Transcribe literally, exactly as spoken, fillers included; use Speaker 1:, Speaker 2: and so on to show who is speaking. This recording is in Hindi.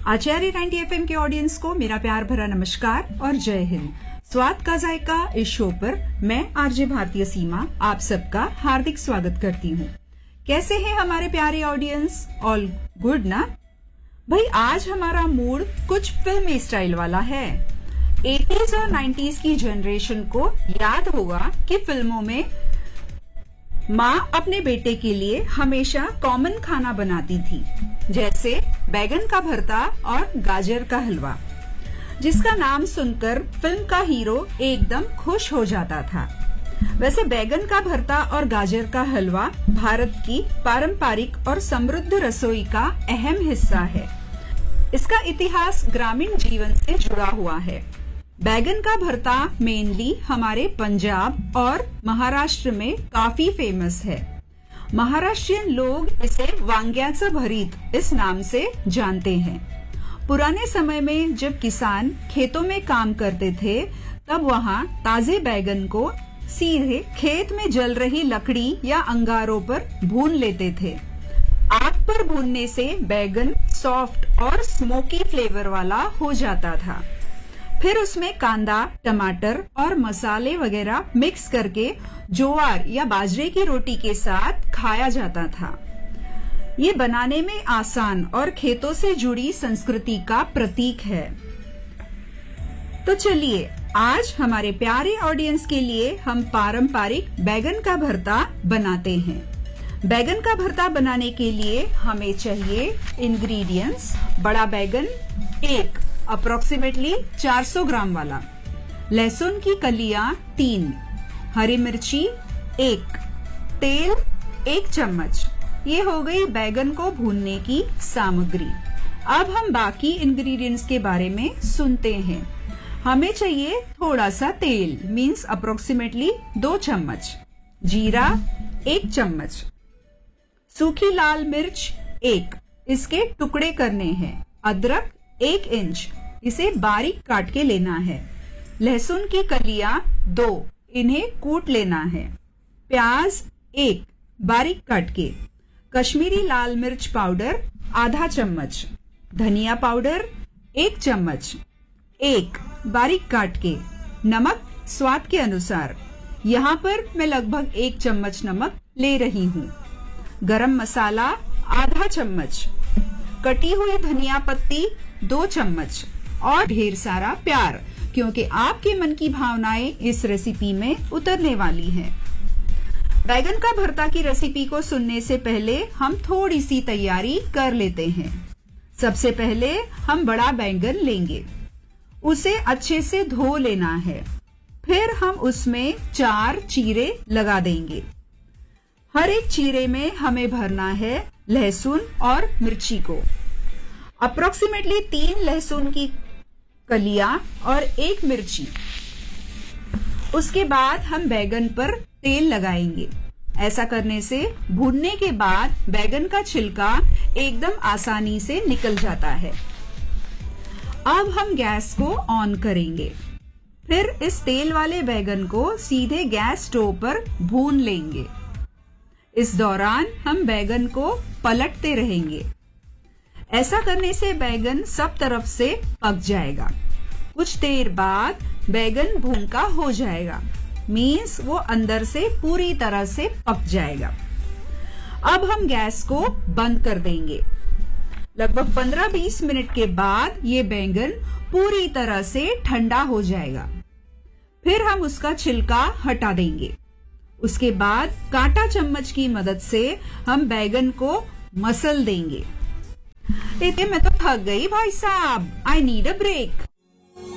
Speaker 1: आचार्य नाइंटी एफएम के ऑडियंस को मेरा प्यार भरा नमस्कार और जय हिंद। स्वाद का जायका इस शो पर मैं आरजे भारतीय सीमा आप सबका हार्दिक स्वागत करती हूँ। कैसे हैं हमारे प्यारे ऑडियंस? ऑल गुड ना भाई? आज हमारा मूड कुछ फिल्मी स्टाइल वाला है। एटीज़ और नाइंटीज़ की जनरेशन को याद होगा कि फिल्मों में माँ अपने बेटे के लिए हमेशा कॉमन खाना बनाती थी, जैसे बैगन का भरता और गाजर का हलवा, जिसका नाम सुनकर फिल्म का हीरो एकदम खुश हो जाता था। वैसे बैगन का भरता और गाजर का हलवा भारत की पारंपरिक और समृद्ध रसोई का अहम हिस्सा है। इसका इतिहास ग्रामीण जीवन से जुड़ा हुआ है। बैगन का भरता मेनली हमारे पंजाब और महाराष्ट्र में काफी फेमस है। महाराष्ट्रियन लोग इसे वांग्याचं भरीत इस नाम से जानते हैं। पुराने समय में जब किसान खेतों में काम करते थे, तब वहाँ ताजे बैगन को सीधे खेत में जल रही लकड़ी या अंगारों पर भून लेते थे। आग पर भूनने से बैगन सॉफ्ट और स्मोकी फ्लेवर वाला हो जाता था। फिर उसमें कांदा, टमाटर और मसाले वगैरह मिक्स करके ज्वार या बाजरे की रोटी के साथ खाया जाता था। ये बनाने में आसान और खेतों से जुड़ी संस्कृति का प्रतीक है। तो चलिए, आज हमारे प्यारे ऑडियंस के लिए हम पारंपरिक बैगन का भरता बनाते हैं। बैगन का भरता बनाने के लिए हमें चाहिए इंग्रेडिएंट्स: बड़ा बैगन एक, अप्रोक्सीमेटली चार सौ ग्राम वाला, लहसुन की कलियां तीन, हरी मिर्ची एक, तेल एक चम्मच। ये हो गई बैगन को भूनने की सामग्री। अब हम बाकी इंग्रेडिएंट्स के बारे में सुनते हैं। हमें चाहिए थोड़ा सा तेल, मींस अप्रोक्सीमेटली दो चम्मच, जीरा एक चम्मच, सूखी लाल मिर्च एक, इसके टुकड़े करने हैं, अदरक एक इंच, इसे बारीक काट के लेना है, लहसुन की कलियां दो, इन्हें कूट लेना है, प्याज एक बारीक काट के, कश्मीरी लाल मिर्च पाउडर आधा चम्मच, धनिया पाउडर एक चम्मच एक बारीक काट के, नमक स्वाद के अनुसार, यहाँ पर मैं लगभग एक चम्मच नमक ले रही हूँ, गरम मसाला आधा चम्मच, कटी हुई धनिया पत्ती दो चम्मच और ढेर सारा प्यार, क्योंकि आपके मन की भावनाएं इस रेसिपी में उतरने वाली हैं। बैगन का भरता की रेसिपी को सुनने से पहले हम थोड़ी सी तैयारी कर लेते हैं। सबसे पहले हम बड़ा बैंगन लेंगे, उसे अच्छे से धो लेना है। फिर हम उसमें चार चीरे लगा देंगे। हर एक चीरे में हमें भरना है लहसुन और मिर्ची को। अप्रोक्सीमेटली तीन लहसुन की कलियां और एक मिर्ची। उसके बाद हम बैगन पर तेल लगाएंगे। ऐसा करने से भूनने के बाद बैगन का छिलका एकदम आसानी से निकल जाता है। अब हम गैस को ऑन करेंगे। फिर इस तेल वाले बैगन को सीधे गैस स्टोव पर भून लेंगे। इस दौरान हम बैगन को पलटते रहेंगे। ऐसा करने से बैगन सब तरफ से पक जाएगा। कुछ देर बाद बैगन भूनका हो जाएगा, मीन्स वो अंदर से पूरी तरह से पक जाएगा। अब हम गैस को बंद कर देंगे। लगभग पंद्रह बीस मिनट के बाद ये बैंगन पूरी तरह से ठंडा हो जाएगा। फिर हम उसका छिलका हटा देंगे। उसके बाद कांटा चम्मच की मदद से हम बैगन को मसल देंगे। इतने मैं तो थक गई भाई साहब, आई नीड अ ब्रेक।